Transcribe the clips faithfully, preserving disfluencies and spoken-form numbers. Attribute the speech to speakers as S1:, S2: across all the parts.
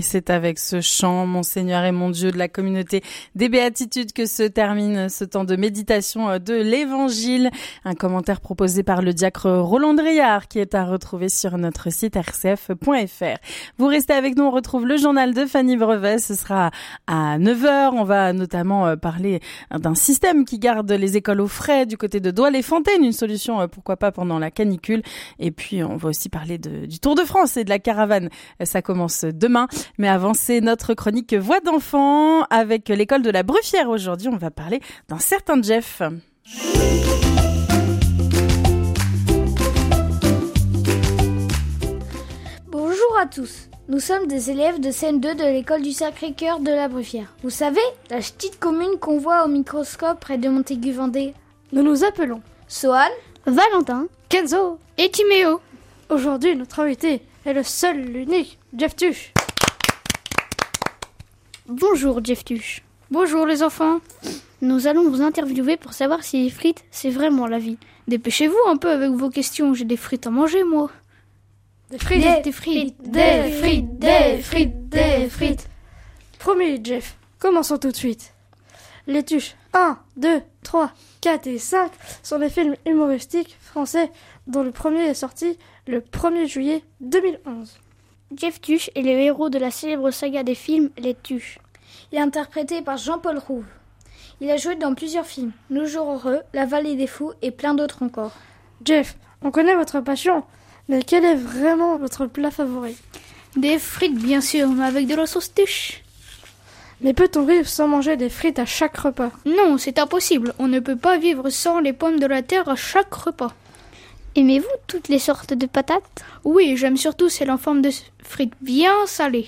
S1: c'est avec ce chant, Mon Seigneur et mon Dieu, de la communauté des Béatitudes que se termine ce temps de méditation de l'Évangile. Un commentaire proposé par le diacre Roland Driard qui est à retrouver sur notre site r c f point f r. Vous restez avec nous, on retrouve le journal de Fanny Brevet. Ce sera à neuf heures. On va notamment parler d'un système qui garde les écoles au frais du côté de Douai-les-Fontaines. Une solution, pourquoi pas, pendant la canicule. Et puis, on va aussi parler de, du Tour de France et de la caravane. Ça commence demain. Mais avant, c'est notre chronique Voix d'enfant avec l'école de la Bruffière. Aujourd'hui, on va parler d'un certain Jeff.
S2: Bonjour à tous. Nous sommes des élèves de C M deux de l'école du Sacré-Cœur de la Bruffière. Vous savez, la petite commune qu'on voit au microscope près de Montaigu-Vendée.
S3: Nous nous appelons
S2: Sohan,
S3: Valentin,
S2: Kenzo
S3: et Timéo. Aujourd'hui, notre invité est le seul, l'unique, Jeff Tuche.
S4: Bonjour Jeff Tuche.
S3: Bonjour les enfants.
S4: Nous allons vous interviewer pour savoir si les frites, c'est vraiment la vie. Dépêchez-vous un peu avec vos questions, j'ai des frites à manger moi.
S3: Des frites,
S2: des,
S3: des frites,
S2: des frites, des frites, des frites.
S3: Promis Jeff, commençons tout de suite. Les Tuches un, deux, trois, quatre et cinq sont des films humoristiques français dont le premier est sorti le premier juillet deux mille onze.
S4: Jeff Tuche est le héros de la célèbre saga des films Les Tuches.
S2: Il est interprété par Jean-Paul Rouve. Il a joué dans plusieurs films, Nos jours heureux, La vallée des fous et plein d'autres encore.
S3: Jeff, on connaît votre passion, mais quel est vraiment votre plat favori?
S4: Des frites bien sûr, mais avec de la sauce Tuche.
S3: Mais peut-on vivre sans manger des frites à chaque repas?
S4: Non, c'est impossible. On ne peut pas vivre sans les pommes de la terre à chaque repas.
S5: Aimez-vous toutes les sortes de patates?
S4: Oui, j'aime surtout celles en forme de frites bien salées.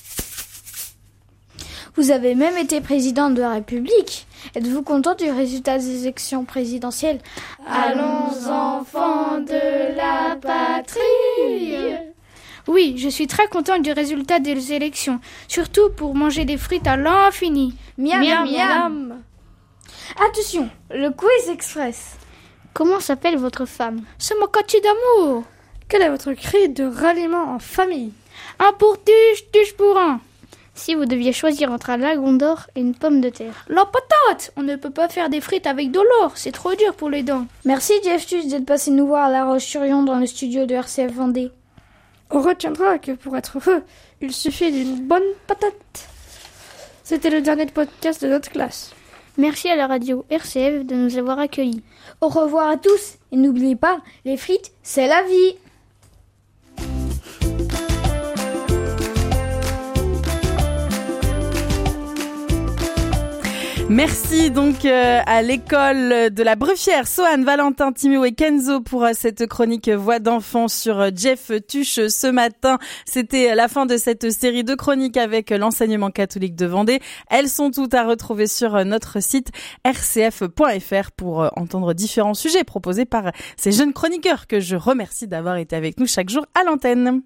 S2: Vous avez même été président de la République. Êtes-vous content du résultat des élections présidentielles?
S6: Allons enfants de la patrie.
S4: Oui, je suis très content du résultat des élections, surtout pour manger des frites à l'infini.
S2: Miam, miam, miam.
S3: miam.
S2: Attention, le quiz express.
S5: Comment s'appelle votre femme?
S4: C'est ma Cathy d'amour.
S3: Quel est votre cri de ralliement en famille?
S4: Un pour Tuche, Tuche pour un.
S5: Si vous deviez choisir entre un lagon d'or et une pomme de terre?
S4: La patate! On ne peut pas faire des frites avec de l'or, c'est trop dur pour les dents.
S2: Merci Jeff Tuche d'être passé nous voir à La Roche-sur-Yon dans le studio de R C F Vendée.
S3: On retiendra que pour être heureux, il suffit d'une bonne patate. C'était le dernier podcast de notre classe.
S5: Merci à la radio R C F de nous avoir accueillis.
S2: Au revoir à tous et n'oubliez pas, les frites, c'est la vie.
S1: Merci donc euh, à l'école de la Bruffière, Sohan, Valentin, Timéo et Kenzo pour euh, cette chronique Voix d'enfant sur euh, Jeff Tuche ce matin. C'était la fin de cette série de chroniques avec l'enseignement catholique de Vendée. Elles sont toutes à retrouver sur euh, notre site r c f point f r pour euh, entendre différents sujets proposés par ces jeunes chroniqueurs que je remercie d'avoir été avec nous chaque jour à l'antenne.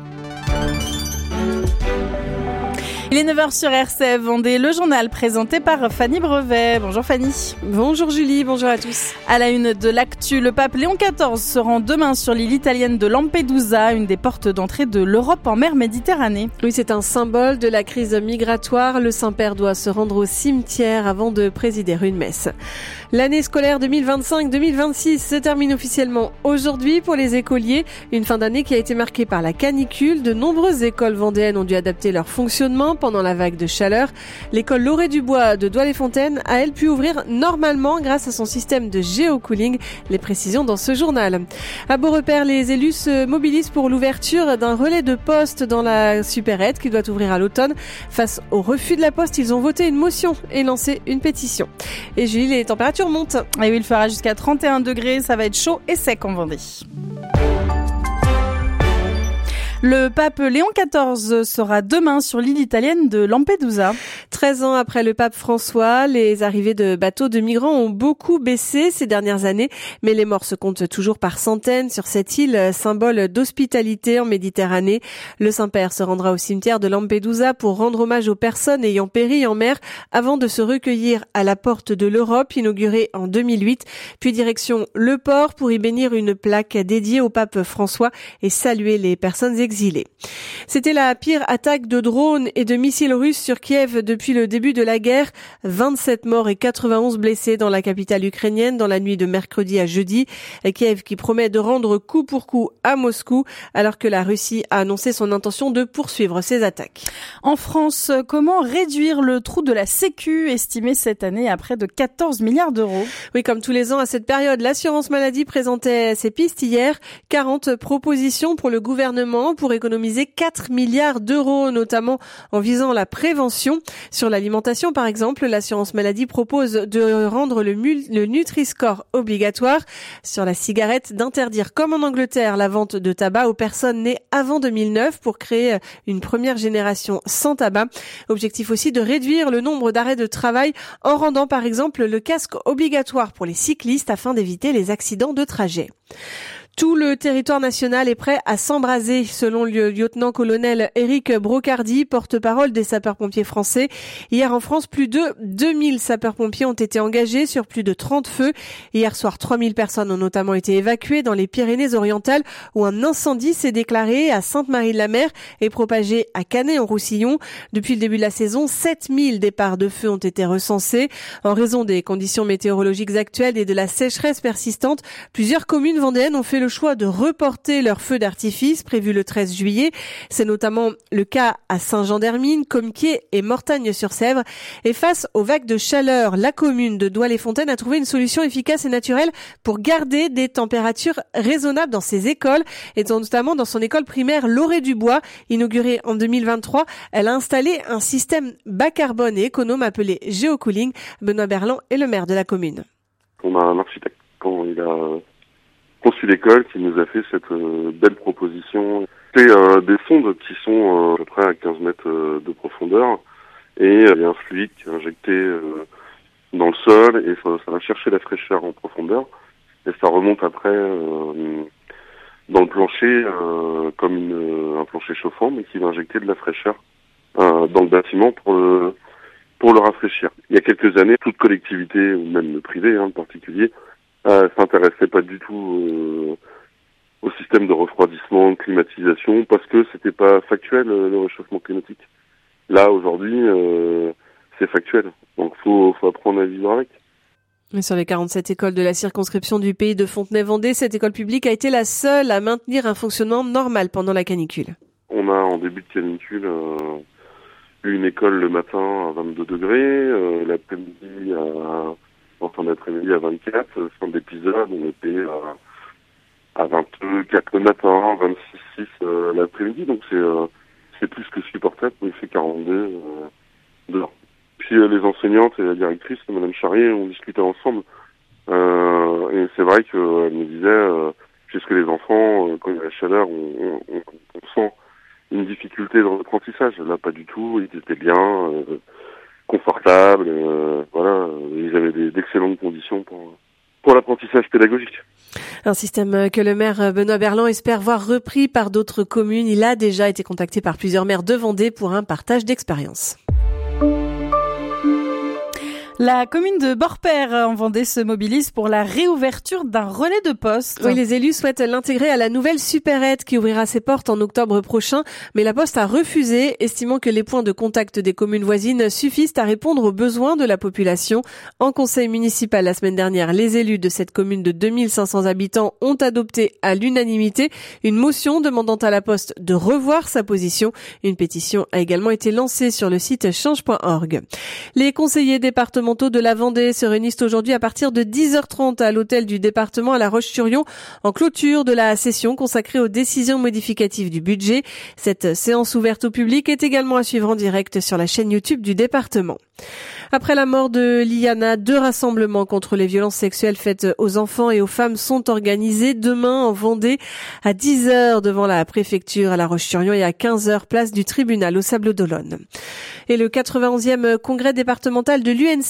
S1: Il est neuf heures sur R C F Vendée, le journal présenté par Fanny Brevet. Bonjour Fanny.
S7: Bonjour Julie, bonjour à tous.
S1: À la une de l'actu, le pape Léon quatorze se rend demain sur l'île italienne de Lampedusa, une des portes d'entrée de l'Europe en mer Méditerranée.
S7: Oui, c'est un symbole de la crise migratoire. Le Saint-Père doit se rendre au cimetière avant de présider une messe. L'année scolaire deux mille vingt-cinq deux mille vingt-six se termine officiellement aujourd'hui pour les écoliers. Une fin d'année qui a été marquée par la canicule. De nombreuses écoles vendéennes ont dû adapter leur fonctionnement pendant la vague de chaleur. L'école Lauré Dubois de Douai-les-Fontaines a elle pu ouvrir normalement grâce à son système de géocooling. Les précisions dans ce journal. À Beaurepaire, les élus se mobilisent pour l'ouverture d'un relais de poste dans la supérette qui doit ouvrir à l'automne. Face au refus de la Poste, ils ont voté une motion et lancé une pétition. Et Julie, les températures montent.
S1: Et oui, il fera jusqu'à trente et un degrés, ça va être chaud et sec en Vendée. Le pape Léon quatorze sera demain sur l'île italienne de Lampedusa.
S7: treize ans après le pape François, les arrivées de bateaux de migrants ont beaucoup baissé ces dernières années, mais les morts se comptent toujours par centaines sur cette île, symbole d'hospitalité en Méditerranée. Le Saint-Père se rendra au cimetière de Lampedusa pour rendre hommage aux personnes ayant péri en mer avant de se recueillir à la porte de l'Europe, inaugurée en deux mille huit, puis direction le port pour y bénir une plaque dédiée au pape François et saluer les personnes exilées. C'était la pire attaque de drones et de missiles russes sur Kiev depuis le début de la guerre. vingt-sept morts et quatre-vingt-onze blessés dans la capitale ukrainienne dans la nuit de mercredi à jeudi. Kiev qui promet de rendre coup pour coup à Moscou alors que la Russie a annoncé son intention de poursuivre ses attaques.
S1: En France, comment réduire le trou de la Sécu estimé cette année à près de quatorze milliards d'euros?
S7: Oui, comme tous les ans à cette période, l'assurance maladie présentait ses pistes hier. quarante propositions pour le gouvernement pour économiser quatre milliards d'euros, notamment en visant la prévention. Sur l'alimentation, par exemple, l'assurance maladie propose de rendre le, mul- le Nutri-Score obligatoire. Sur la cigarette, d'interdire, comme en Angleterre, la vente de tabac aux personnes nées avant deux mille neuf pour créer une première génération sans tabac. Objectif aussi de réduire le nombre d'arrêts de travail en rendant, par exemple, le casque obligatoire pour les cyclistes afin d'éviter les accidents de trajet. Tout le territoire national est prêt à s'embraser, selon le lieutenant-colonel Éric Brocardi, porte-parole des sapeurs-pompiers français. Hier en France, plus de deux mille sapeurs-pompiers ont été engagés sur plus de trente feux. Hier soir, trois mille personnes ont notamment été évacuées dans les Pyrénées-Orientales où un incendie s'est déclaré à Sainte-Marie-de-la-Mer et propagé à Canet-en-Roussillon. Depuis le début de la saison, sept mille départs de feu ont été recensés. En raison des conditions météorologiques actuelles et de la sécheresse persistante, plusieurs communes vendéennes ont fait le choix de reporter leur feu d'artifice prévu le treize juillet. C'est notamment le cas à Saint-Jean-d'Hermine, Comquier et Mortagne-sur-Sèvre. Et face aux vagues de chaleur, la commune de Douai-les-Fontaines a trouvé une solution efficace et naturelle pour garder des températures raisonnables dans ses écoles, et notamment dans son école primaire Loré-du-Bois, inaugurée en deux mille vingt-trois. Elle a installé un système bas carbone et économe appelé Géocooling. Benoît Berland est le maire de la commune.
S8: On a un architecte quand il a conçu l'école qui nous a fait cette euh, belle proposition. C'est euh, des sondes qui sont euh, à peu près à quinze mètres euh, de profondeur et il y a un fluide qui est injecté euh, dans le sol et ça, ça va chercher la fraîcheur en profondeur et ça remonte après euh, dans le plancher euh, comme une, un plancher chauffant mais qui va injecter de la fraîcheur euh, dans le bâtiment pour le, pour le rafraîchir. Il y a quelques années, toute collectivité, ou même privée hein, en particulier, Euh, s'intéressait pas du tout euh, au système de refroidissement, de climatisation, parce que c'était pas factuel euh, le réchauffement climatique. Là aujourd'hui, euh, c'est factuel, donc faut, faut apprendre à vivre avec.
S7: Mais sur les quarante-sept écoles de la circonscription du pays de Fontenay-Vendée, cette école publique a été la seule à maintenir un fonctionnement normal pendant la canicule.
S8: On a en début de canicule euh, eu une école le matin à vingt-deux degrés, euh, l'après-midi à en fin d'après-midi à vingt-quatre, fin d'épisode, on était à, à vingt-quatre le matin, vingt-six six euh, l'après-midi, donc c'est euh, c'est plus que supportable, il fait quarante-deux euh, dehors. Puis euh, les enseignantes et la directrice, Madame Charrier, on discutait ensemble, euh, et c'est vrai qu'elle me disait, euh, puisque les enfants, euh, quand il y a la chaleur, on, on, on sent une difficulté dans l'apprentissage. Là, pas du tout, ils étaient bien, euh, confortables, euh, voilà, ils avaient des, d'excellentes conditions pour, pour l'apprentissage pédagogique.
S7: Un système que le maire Benoît Berland espère voir repris par d'autres communes. Il a déjà été contacté par plusieurs maires de Vendée pour un partage d'expérience.
S1: La commune de Borpère en Vendée se mobilise pour la réouverture d'un relais de poste.
S7: Oui, les élus souhaitent l'intégrer à la nouvelle supérette qui ouvrira ses portes en octobre prochain, mais la Poste a refusé, estimant que les points de contact des communes voisines suffisent à répondre aux besoins de la population. En conseil municipal la semaine dernière, les élus de cette commune de deux mille cinq cents habitants ont adopté à l'unanimité une motion demandant à la Poste de revoir sa position. Une pétition a également été lancée sur le site change point org. Les conseillers départementaux de la Vendée se réunissent aujourd'hui à partir de dix heures trente à l'hôtel du département à La Roche-sur-Yon en clôture de la session consacrée aux décisions modificatives du budget. Cette séance ouverte au public est également à suivre en direct sur la chaîne YouTube du département. Après la mort de Liana, deux rassemblements contre les violences sexuelles faites aux enfants et aux femmes sont organisés demain en Vendée à dix heures devant la préfecture à La Roche-sur-Yon et à quinze heures place du tribunal au Sables-d'Olonne. Et le quatre-vingt-onzième congrès départemental de l'U N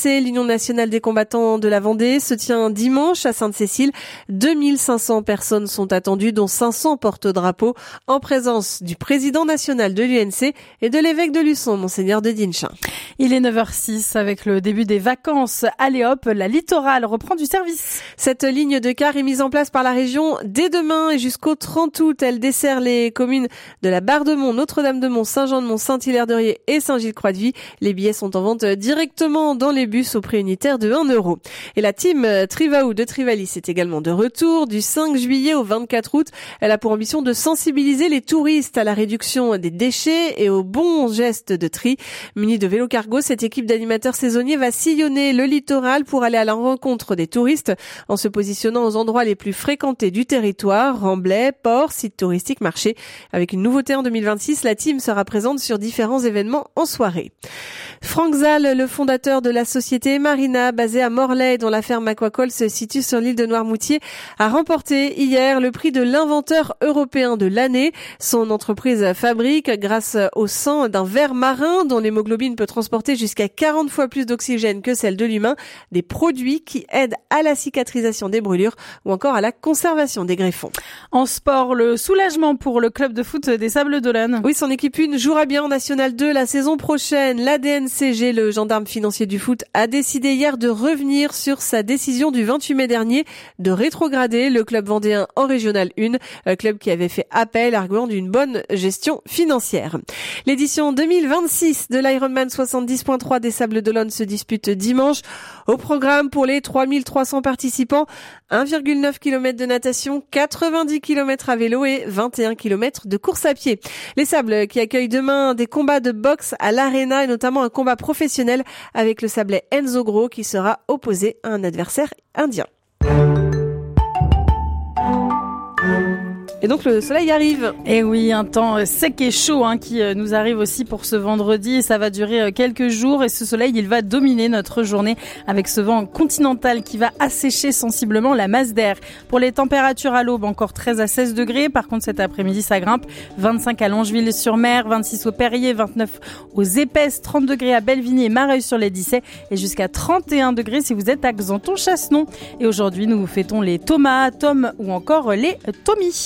S7: C, l'Union nationale des combattants de la Vendée, se tient dimanche à Sainte-Cécile. deux mille cinq cents personnes sont attendues, dont cinq cents porte-drapeaux, en présence du président national de l'U N C et de l'évêque de Luçon, Monseigneur de Dinchin.
S1: Il est neuf heures six avec le début des vacances. Allez hop, la littorale reprend du service.
S7: Cette ligne de car est mise en place par la région dès demain et jusqu'au trente août. Elle dessert les communes de la Barre-de-Mont, Notre-Dame-de-Mont, Saint-Jean-de-Mont, Saint-Hilaire-de-Riez et Saint-Gilles-Croix-de-Vie. Les billets sont en vente directement dans les bus au prix unitaire de un euro. Et la team Trivaou de Trivalis est également de retour du cinq juillet au vingt-quatre août. Elle a pour ambition de sensibiliser les touristes à la réduction des déchets et aux bons gestes de tri. Munie de vélo cargo, cette équipe d'animateurs saisonniers va sillonner le littoral pour aller à la rencontre des touristes en se positionnant aux endroits les plus fréquentés du territoire, remblais, ports, sites touristiques, marchés. Avec une nouveauté en deux mille vingt-six, la team sera présente sur différents événements en soirée. Franck Zal, le fondateur de la société Marina, basée à Morlaix, dont la ferme aquacole se situe sur l'île de Noirmoutier, a remporté hier le prix de l'inventeur européen de l'année. Son entreprise fabrique, grâce au sang d'un ver marin dont l'hémoglobine peut transporter jusqu'à quarante fois plus d'oxygène que celle de l'humain, des produits qui aident à la cicatrisation des brûlures ou encore à la conservation des greffons.
S1: En sport, le soulagement pour le club de foot des Sables d'Olonne.
S7: Oui, son équipe une jouera bien en National deux la saison prochaine. L'A D N C G, le gendarme financier du foot, a décidé hier de revenir sur sa décision du vingt-huit mai dernier de rétrograder le club vendéen en Régional un, club qui avait fait appel arguant d'une bonne gestion financière. L'édition deux mille vingt-six de l'Ironman soixante-dix virgule trois des Sables d'Olonne se dispute dimanche. Au programme pour les trois mille trois cents participants, un virgule neuf kilomètres de natation, quatre-vingt-dix kilomètres à vélo et vingt et un kilomètres de course à pied. Les Sables qui accueillent demain des combats de boxe à l'Arena et notamment un combat professionnel avec le Sablais Enzo Gros qui sera opposé à un adversaire indien. Et donc le soleil arrive.
S1: Et oui, un temps sec et chaud hein, qui nous arrive aussi pour ce vendredi. Et ça va durer quelques jours et ce soleil, il va dominer notre journée avec ce vent continental qui va assécher sensiblement la masse d'air. Pour les températures à l'aube, encore treize à seize degrés. Par contre, cet après-midi, ça grimpe. vingt-cinq à Longeville-sur-Mer, vingt-six au Perrier, vingt-neuf aux Épaisses, trente degrés à Bellevigny et Mareuil-sur-les-Dissets et jusqu'à trente et un degrés si vous êtes à Xanton-Chassenon. Et aujourd'hui, nous fêtons les Thomas, Tom ou encore les Tommy.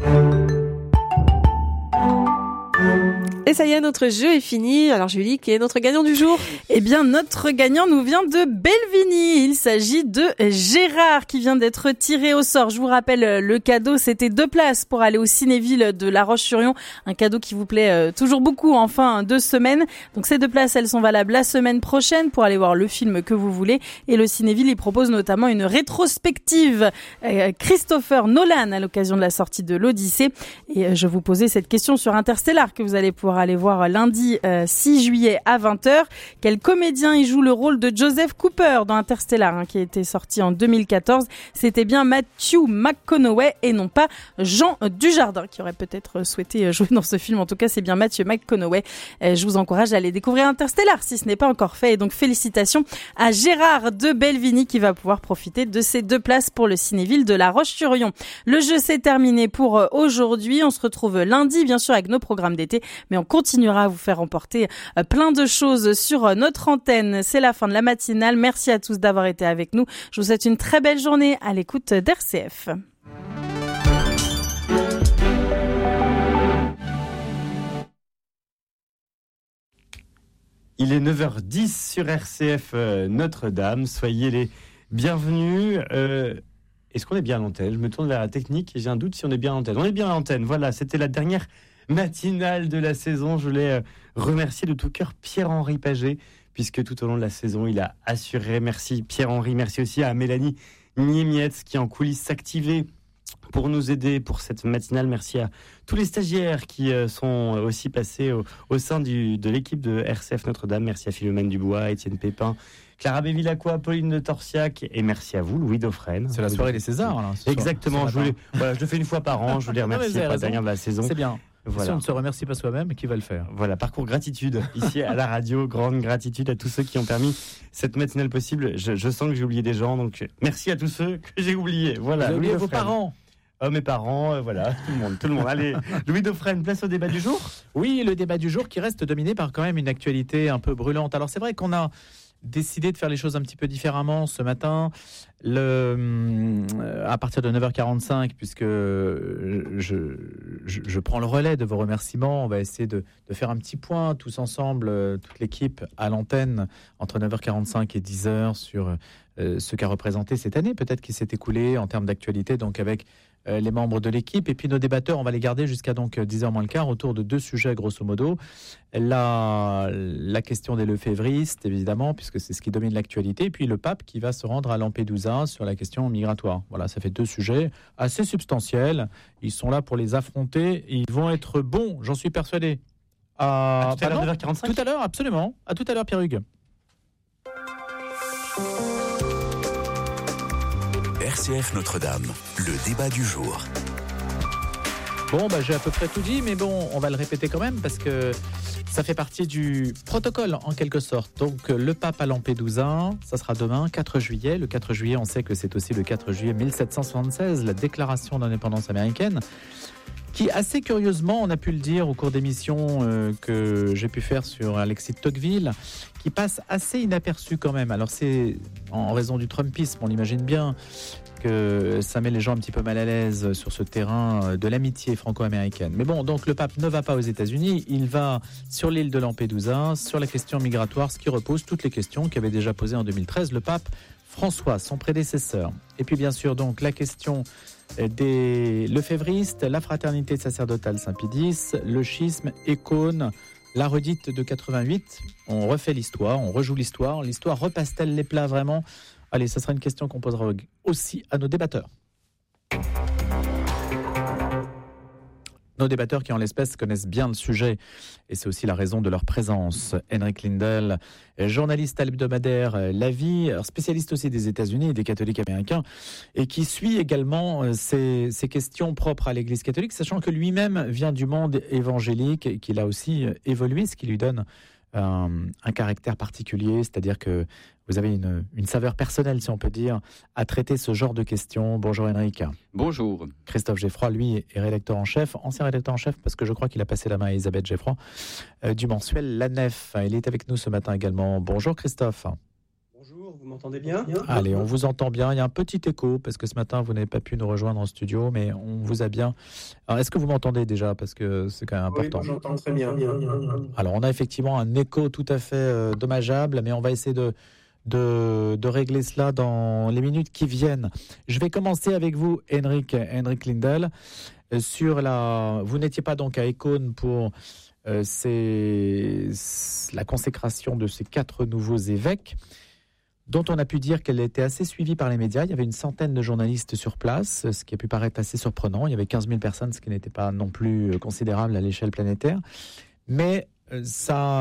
S7: Et ça y est, notre jeu est fini. Alors Julie, qui est notre gagnant du jour?
S1: Eh bien, notre gagnant nous vient de Bellevigny. Il s'agit de Gérard qui vient d'être tiré au sort. Je vous rappelle, le cadeau, c'était deux places pour aller au Cinéville de La Roche-sur-Yon. Un cadeau qui vous plaît euh, toujours beaucoup en fin de semaine. Donc ces deux places, elles sont valables la semaine prochaine pour aller voir le film que vous voulez. Et le Cinéville, il propose notamment une rétrospective euh, Christopher Nolan à l'occasion de la sortie de l'Odyssée. Et euh, je vous posais cette question sur Interstellar que vous allez pouvoir aller voir lundi euh, six juillet à vingt heures. Quel comédien y joue le rôle de Joseph Cooper dans Interstellar hein, qui a été sorti en deux mille quatorze? C'était bien Matthew McConaughey et non pas Jean Dujardin qui aurait peut-être souhaité jouer dans ce film. En tout cas, c'est bien Matthew McConaughey. Euh, je vous encourage à aller découvrir Interstellar si ce n'est pas encore fait. Et donc, félicitations à Gérard de Bellevigny qui va pouvoir profiter de ces deux places pour le Cinéville de La Roche-sur-Yon. Le jeu s'est terminé pour aujourd'hui. On se retrouve lundi, bien sûr, avec nos programmes d'été, mais on continuera à vous faire remporter plein de choses sur notre antenne. C'est la fin de la matinale. Merci à tous d'avoir été avec nous. Je vous souhaite une très belle journée à l'écoute d'R C F.
S9: Il est neuf heures dix sur R C F euh, Notre-Dame. Soyez les bienvenus. Euh, est-ce qu'on est bien à l'antenne? Je me tourne vers la technique et j'ai un doute si on est bien à l'antenne. On est bien à l'antenne. Voilà, c'était la dernière matinale de la saison. Je voulais remercier de tout cœur Pierre-Henri Paget, puisque tout au long de la saison, il a assuré. Merci Pierre-Henri. Merci aussi à Mélanie Niemietz qui en coulisses s'activait pour nous aider pour cette matinale. Merci à tous les stagiaires qui sont aussi passés au, au sein du, de l'équipe de R C F Notre-Dame. Merci à Philomène Dubois, Étienne Pépin, Clara Bévilacqua, Pauline de Torsiac et merci à vous, Louis Dauphren.
S10: C'est la soirée des Césars. Là,
S9: Exactement, je, voulais, voilà, je le fais une fois par an, je voulais remercier pour la dernière de la saison.
S10: C'est bien.
S9: Voilà.
S10: Si on ne se remercie pas soi-même, qui va le faire?
S9: Voilà, parcours gratitude ici à la radio. Grande gratitude à tous ceux qui ont permis cette matinale possible. Je, je sens que j'ai oublié des gens, donc merci à tous ceux que j'ai oubliés. Voilà.
S10: J'ai oublié vos parents.
S9: Oh, mes parents, euh, voilà, tout le monde, tout le monde. Allez, Louis Dauphren, place au débat du jour.
S10: Oui, le débat du jour qui reste dominé par quand même une actualité un peu brûlante. Alors c'est vrai qu'on a décidé de faire les choses un petit peu différemment ce matin, le, à partir de neuf heures quarante-cinq, puisque je, je, je prends le relais de vos remerciements. On va essayer de, de faire un petit point tous ensemble, toute l'équipe à l'antenne, entre neuf heures quarante-cinq et dix heures, sur euh, ce qu'a représenté cette année, peut-être qui s'est écoulé en termes d'actualité, donc avec euh, les membres de l'équipe. Et puis nos débatteurs, on va les garder jusqu'à donc dix heures moins le quart, autour de deux sujets, grosso modo. La, la question des lefévristes, évidemment, puisque c'est ce qui domine l'actualité, et puis le pape qui va se rendre à Lampedusa sur la question migratoire. Voilà, ça fait deux sujets assez substantiels. Ils sont là pour les affronter, et ils vont être bons, j'en suis persuadé. À,
S9: à tout à l'heure, neuf heures quarante-cinq.
S10: Tout à l'heure, absolument. À tout à l'heure, Pierre-Hugues.
S11: R C F Notre-Dame, le débat du jour.
S10: Bon, bah, j'ai à peu près tout dit, mais bon, on va le répéter quand même parce que ça fait partie du protocole en quelque sorte. Donc, le pape à Lampedusa, ça sera demain, quatre juillet. Le quatre juillet, on sait que c'est aussi le quatre juillet mille sept cent soixante-seize, la déclaration d'indépendance américaine, qui, assez curieusement, on a pu le dire au cours d'émissions euh, que j'ai pu faire sur Alexis de Tocqueville, qui passe assez inaperçu quand même. Alors, c'est en raison du Trumpisme, on l'imagine bien, que ça met les gens un petit peu mal à l'aise sur ce terrain de l'amitié franco-américaine. Mais bon, donc le pape ne va pas aux États-Unis, il va sur l'île de Lampedusa, sur la question migratoire, ce qui repose toutes les questions qu'avait déjà posées en deux mille treize le pape François, son prédécesseur. Et puis bien sûr, donc la question des lefévristes, la fraternité sacerdotale Saint-Pédis, le schisme, Écône, la redite de quatre-vingt-huit. On refait l'histoire, on rejoue l'histoire. L'histoire repasse-t-elle les plats vraiment ? Allez, ça sera une question qu'on posera aussi à nos débatteurs. Nos débatteurs qui, en l'espèce, connaissent bien le sujet. Et c'est aussi la raison de leur présence. Henrik Lindell, journaliste hebdomadaire La Vie, spécialiste aussi des États-Unis et des catholiques américains, et qui suit également ces, ces questions propres à l'Église catholique, sachant que lui-même vient du monde évangélique et qu'il a aussi évolué, ce qui lui donne un, un caractère particulier, c'est-à-dire que vous avez une, une saveur personnelle, si on peut dire, à traiter ce genre de questions. Bonjour Henrik.
S12: Bonjour.
S10: Christophe Geffroy, lui, est rédacteur en chef, ancien rédacteur en chef, parce que je crois qu'il a passé la main à Elisabeth Geffroy, euh, du mensuel La Nef. Il est avec nous ce matin également. Bonjour Christophe.
S13: Bonjour, vous m'entendez bien ?
S10: Allez, on vous entend bien. Il y a un petit écho, parce que ce matin, vous n'avez pas pu nous rejoindre en studio, mais on vous a bien. Alors, est-ce que vous m'entendez déjà ? Parce que c'est quand même important.
S13: Oui, j'entends très bien.
S10: Alors, on a effectivement un écho tout à fait euh, dommageable, mais on va essayer de... De, de régler cela dans les minutes qui viennent. Je vais commencer avec vous, Henrik, Henrik Lindell, sur la. Vous n'étiez pas donc à Écône pour euh, ces, la consécration de ces quatre nouveaux évêques, dont on a pu dire qu'elle était assez suivie par les médias. Il y avait une centaine de journalistes sur place, ce qui a pu paraître assez surprenant. Il y avait quinze mille personnes, ce qui n'était pas non plus considérable à l'échelle planétaire. Mais ça